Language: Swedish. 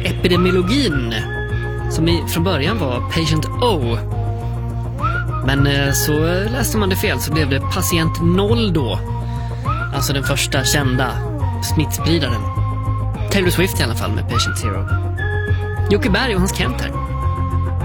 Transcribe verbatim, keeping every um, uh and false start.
epidemiologin, som i, från början var Patient O. Men eh, så läste man det fel, så blev det Patient Noll då. Alltså den första kända smittspridaren. Taylor Swift i alla fall med Patient Zero. Jocke Berg och Hans Kent här.